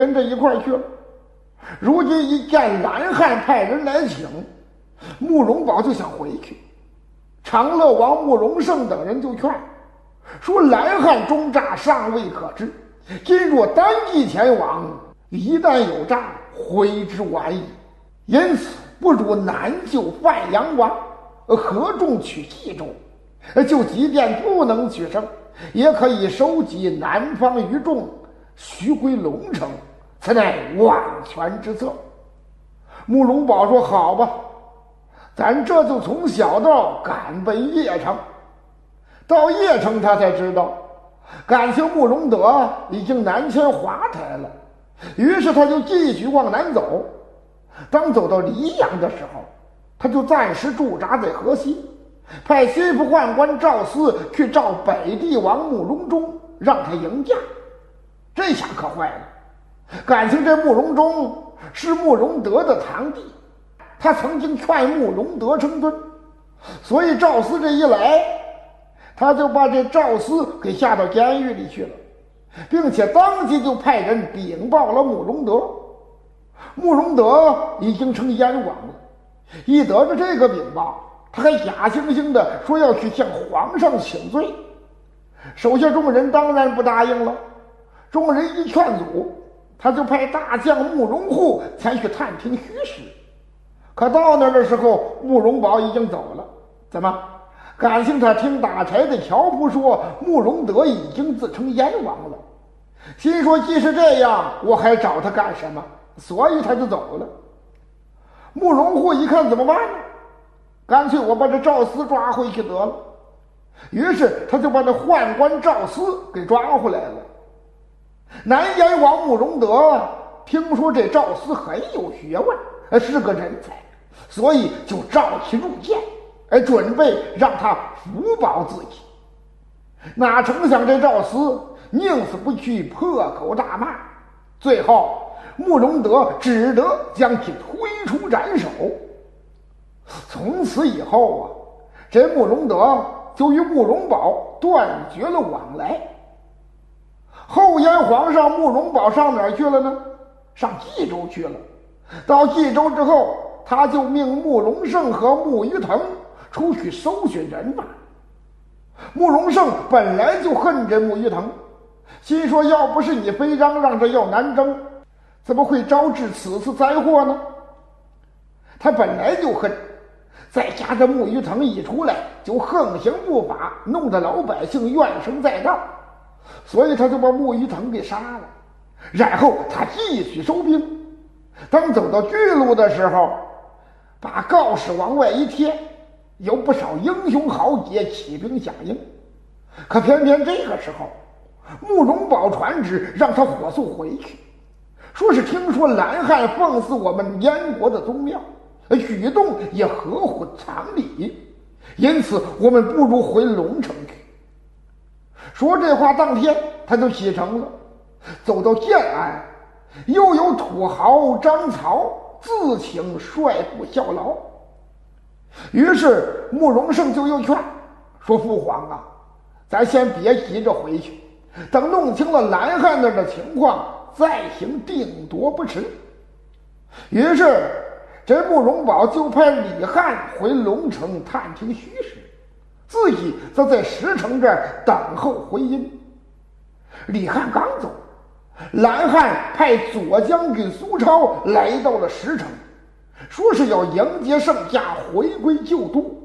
跟着一块去了。如今一见懒汉派人来请，慕容宝就想回去。长乐王慕容胜等人就劝说，懒汉中诈尚未可知，今若单骑前往，一旦有诈，悔之晚矣。因此不如南救范阳王，合众取冀州，就即便不能取胜，也可以收集南方余众，徐归龙城，此乃万全之策。慕容宝说：“好吧，咱这就从小道赶奔邺城。”到邺城，他才知道，感情慕容德已经南迁华台了。于是他就继续往南走。当走到黎阳的时候，他就暂时驻扎在河西，派心腹宦官赵思去召北地王慕容忠，让他迎驾。这下可坏了，感情这慕容忠是慕容德的堂弟，他曾经劝慕容德称尊，所以赵思这一来，他就把这赵思给下到监狱里去了，并且当即就派人禀报了慕容德。慕容德已经成燕王了，一得着这个禀报，他还假惺惺的说要去向皇上请罪。手下众人当然不答应了，众人一劝阻，他就派大将慕容护前去探听虚实。可到那儿的时候，慕容宝已经走了。怎么？感情他听打柴的樵夫说慕容德已经自称燕王了，心说既是这样，我还找他干什么？所以他就走了。慕容护一看怎么办呢？干脆我把这赵思抓回去得了。于是他就把这宦官赵思给抓回来了。南燕王慕容德听说这赵思很有学问，是个人才，所以就召其入见，准备让他辅保自己。哪成想这赵思宁死不屈，破口大骂，最后慕容德只得将其推出斩首。从此以后啊，这慕容德就与慕容宝断绝了往来。后燕皇上慕容宝上哪儿去了呢？上冀州去了。到冀州之后，他就命慕容胜和慕余腾出去搜寻人马。慕容胜本来就恨这慕余腾，心说要不是你非嚷着要南征，怎么会招致此次灾祸呢？他本来就恨，再加上慕余腾一出来就横行不法，弄得老百姓怨声载道，所以他就把慕余腾给杀了。然后他继续收兵，当走到巨鹿的时候，把告示往外一贴，有不少英雄豪杰起兵响应。可偏偏这个时候，慕容宝传旨让他火速回去，说是听说懒汉奉祀我们燕国的宗庙，举动也合乎常理，因此我们不如回龙城去。说这话当天他就启程了。走到建安，又有土豪张曹自请率部效劳。于是慕容胜就又劝说，父皇啊，咱先别急着回去，等弄清了懒汉那儿的情况再行定夺不迟。于是这慕容宝就派李汉回龙城探听虚实，自己则在石城这儿等候回音。李汉刚走，懒汉派左将军苏超来到了石城，说是要迎接圣驾回归旧都。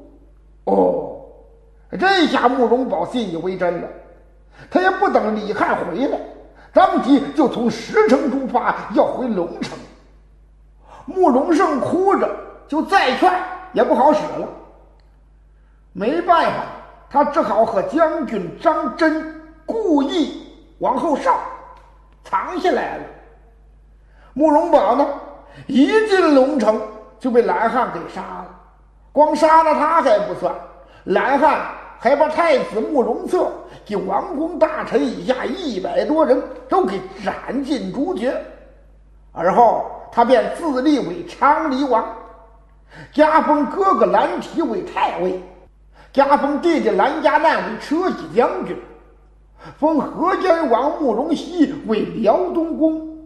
这下慕容宝信以为真了，他也不等李汉回来，当即就从石城出发要回龙城。慕容胜哭着就再劝也不好使了，没办法，他只好和将军张真故意往后稍，藏下来了。慕容宝呢，一进龙城就被懒汉给杀了。光杀了他还不算，懒汉还把太子慕容策及王公大臣以下100多人都给斩尽诛绝。而后他便自立为昌黎王，加封哥哥蓝提为太尉，加封弟弟蓝家难为车骑将军，封河间王慕容熙为辽东公，